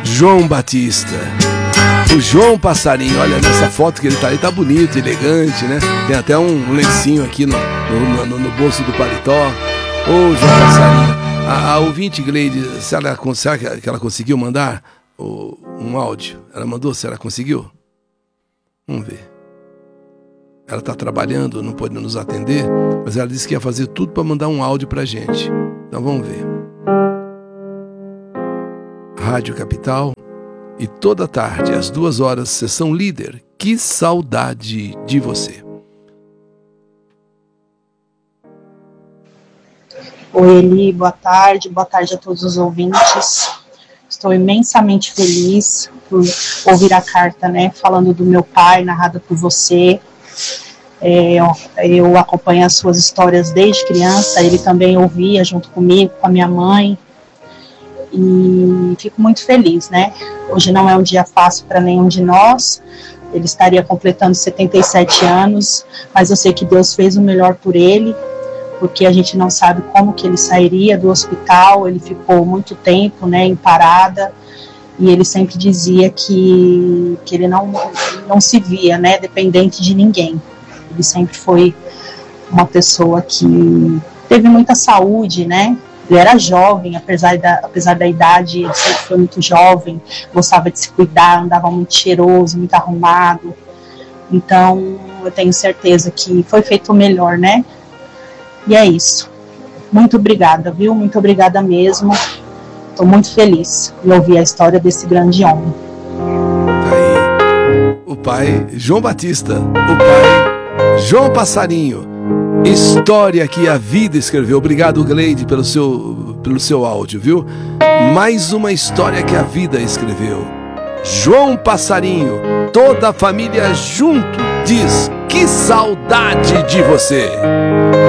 João Batista. O João Passarinho, olha nessa foto que ele tá aí, tá bonito, elegante, né? Tem até um lencinho aqui no bolso do paletó. Ô, João Passarinho. A ouvinte Gleide, será que ela conseguiu mandar um áudio? Ela mandou, se ela conseguiu? Vamos ver. Ela tá trabalhando, não pode nos atender, mas ela disse que ia fazer tudo para mandar um áudio pra gente. Então vamos ver. Rádio Capital. E toda tarde, às 2h, Sessão Líder. Que saudade de você. Oi, Eli, boa tarde a todos os ouvintes. Estou imensamente feliz por ouvir a carta, né, falando do meu pai, narrada por você. Eu acompanho as suas histórias desde criança, ele também ouvia junto comigo, com a minha mãe. E fico muito feliz, né? Hoje não é um dia fácil para nenhum de nós. Ele estaria completando 77 anos, mas eu sei que Deus fez o melhor por ele, porque a gente não sabe como que ele sairia do hospital. Ele ficou muito tempo, né, em parada, e ele sempre dizia que ele não se via, né, dependente de ninguém. Ele sempre foi uma pessoa que teve muita saúde, né? Ele era jovem, apesar da idade, ele sempre foi muito jovem, gostava de se cuidar, andava muito cheiroso, muito arrumado. Então, eu tenho certeza que foi feito o melhor, né? E é isso. Muito obrigada, viu? Muito obrigada mesmo. Estou muito feliz de ouvir a história desse grande homem. Tá aí o pai João Batista, o pai João Passarinho. História que a vida escreveu. Obrigado, Gleide, pelo seu áudio, viu? Mais uma história que a vida escreveu. João Passarinho, toda a família junto diz: que saudade de você.